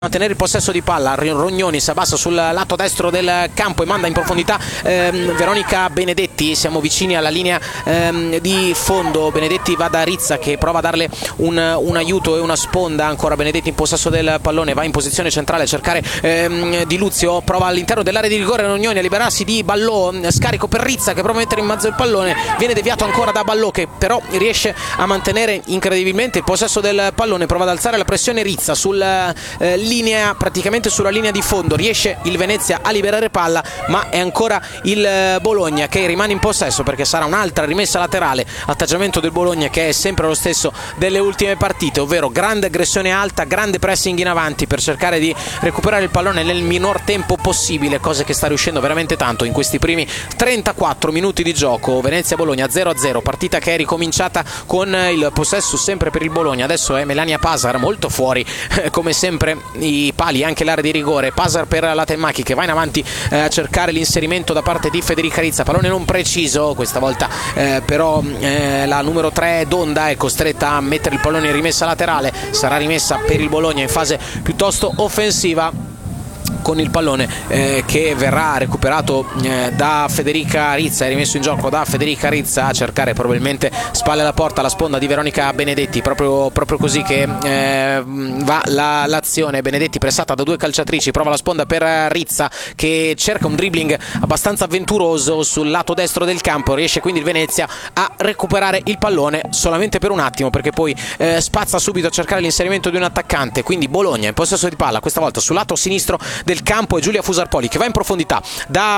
Mantenere il possesso di palla. Rognoni si abbassa sul lato destro del campo e manda in profondità Veronica Benedetti. Siamo vicini alla linea di fondo. Benedetti va da Rizza che prova a darle un aiuto e una sponda. Ancora Benedetti in possesso del pallone, va in posizione centrale a cercare Di Luzio, prova all'interno dell'area di rigore Rognoni a liberarsi di Ballò, scarico per Rizza che prova a mettere in mezzo il pallone, viene deviato ancora da Ballò che però riesce a mantenere incredibilmente il possesso del pallone. Prova ad alzare la pressione Rizza praticamente sulla linea di fondo, riesce il Venezia a liberare palla, ma è ancora il Bologna che rimane in possesso perché sarà un'altra rimessa laterale. Atteggiamento del Bologna che è sempre lo stesso delle ultime partite, ovvero grande aggressione alta, grande pressing in avanti per cercare di recuperare il pallone nel minor tempo possibile, cosa che sta riuscendo veramente tanto in questi primi 34 minuti di gioco. Venezia-Bologna 0-0, partita che è ricominciata con il possesso sempre per il Bologna. Adesso è Melania Pasar molto fuori come sempre i pali, anche l'area di rigore. Pasar per la Temmachi che va in avanti a cercare l'inserimento da parte di Federica Rizza, pallone non preciso questa volta, però la numero 3 Donda è costretta a mettere il pallone in rimessa laterale, sarà rimessa per il Bologna in fase piuttosto offensiva con il pallone che verrà recuperato da Federica Rizza, è rimesso in gioco da Federica Rizza a cercare probabilmente spalle alla porta la sponda di Veronica Benedetti, proprio così che va l'azione. Benedetti pressata da due calciatrici, prova la sponda per Rizza che cerca un dribbling abbastanza avventuroso sul lato destro del campo, riesce quindi il Venezia a recuperare il pallone solamente per un attimo perché poi spazza subito a cercare l'inserimento di un attaccante, quindi Bologna in possesso di palla questa volta sul lato sinistro del campo e Giulia Fusarpoli che va in profondità da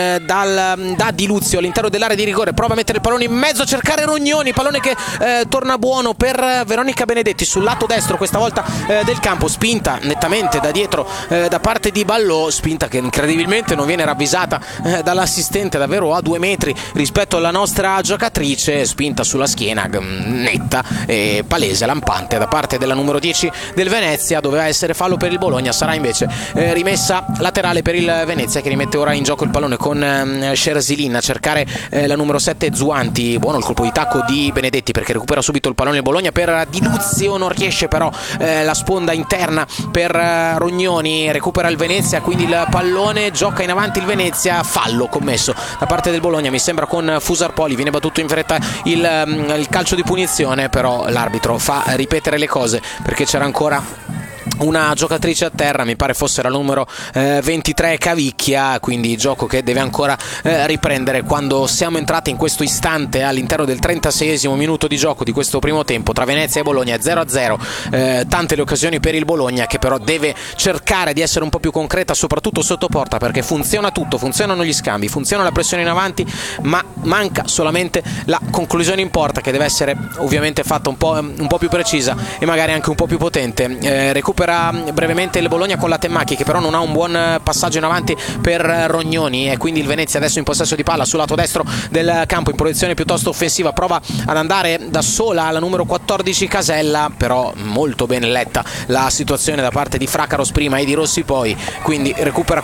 Di Luzio all'interno dell'area di rigore, prova a mettere il pallone in mezzo a cercare Rognoni, pallone che torna buono per Veronica Benedetti sul lato destro questa volta del campo, spinta nettamente da dietro da parte di Ballò, spinta che incredibilmente non viene ravvisata dall'assistente, davvero a 2 metri rispetto alla nostra giocatrice, spinta sulla schiena netta e palese, lampante da parte della numero 10 del Venezia. Doveva essere fallo per il Bologna, sarà invece rimessa laterale per il Venezia che rimette ora in gioco il pallone con Scerzilin a cercare la numero 7 Zuanti. Buono il colpo di tacco di Benedetti perché recupera subito il pallone il Bologna per Di Luzio, non riesce però la sponda interna per Rognoni, recupera il Venezia quindi il pallone, gioca in avanti il Venezia, fallo commesso da parte del Bologna mi sembra con Fusarpoli, viene battuto in fretta il calcio di punizione, però l'arbitro fa ripetere le cose perché c'era ancora una giocatrice a terra, mi pare fosse la numero 23 Cavicchia, quindi gioco che deve ancora riprendere. Quando siamo entrati in questo istante all'interno del 36esimo minuto di gioco di questo primo tempo tra Venezia e Bologna 0-0, tante le occasioni per il Bologna che però deve cercare di essere un po' più concreta soprattutto sotto porta perché funziona tutto, funzionano gli scambi, funziona la pressione in avanti, ma manca solamente la conclusione in porta che deve essere ovviamente fatta un po' più precisa e magari anche un po' più potente. Recupera brevemente il Bologna con la Temmachi che però non ha un buon passaggio in avanti per Rognoni e quindi il Venezia adesso in possesso di palla sul lato destro del campo in posizione piuttosto offensiva, prova ad andare da sola la numero 14 Casella, però molto ben letta la situazione da parte di Fracaros prima e di Rossi poi, quindi recupera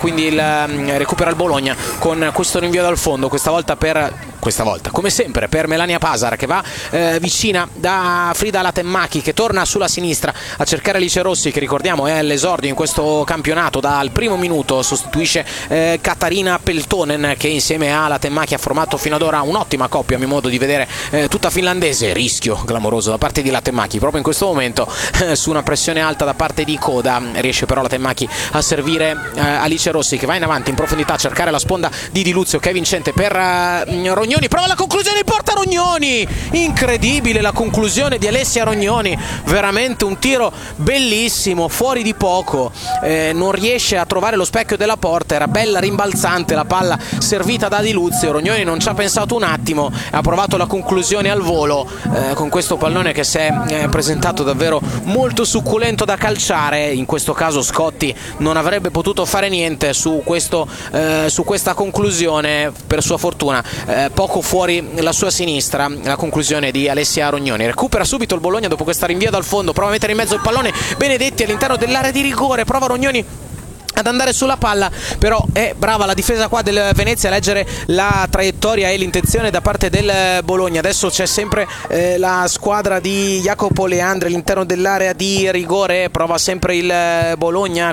il Bologna con questo rinvio dal fondo, questa volta come sempre per Melania Pasar che va vicina da Frida Latemmachi che torna sulla sinistra a cercare Alice Rossi che ricordiamo è all'esordio in questo campionato dal primo minuto, sostituisce Catarina Peltonen che insieme a Latemmachi ha formato fino ad ora un'ottima coppia a mio modo di vedere, tutta finlandese. Rischio clamoroso da parte di Latemmachi proprio in questo momento su una pressione alta da parte di Coda, riesce però Latemmachi a servire Alice Rossi che va in avanti in profondità a cercare la sponda di Luzio che è vincente per Rognoni, prova la conclusione in porta Rognoni, incredibile la conclusione di Alessia Rognoni, veramente un tiro bellissimo, fuori di poco, non riesce a trovare lo specchio della porta, era bella rimbalzante la palla servita da Di Luzio, Rognoni non ci ha pensato un attimo, ha provato la conclusione al volo con questo pallone che si è presentato davvero molto succulento da calciare, in questo caso Scotti non avrebbe potuto fare niente su questa conclusione, per sua fortuna poco fuori la sua sinistra la conclusione di Alessia Rognoni. Recupera subito il Bologna dopo questa rinvia dal fondo, prova a mettere in mezzo il pallone Benedetti all'interno dell'area di rigore, prova Rognoni ad andare sulla palla, però è brava la difesa qua del Venezia a leggere la traiettoria e l'intenzione da parte del Bologna. Adesso c'è sempre la squadra di Jacopo Leandri all'interno dell'area di rigore, prova sempre il Bologna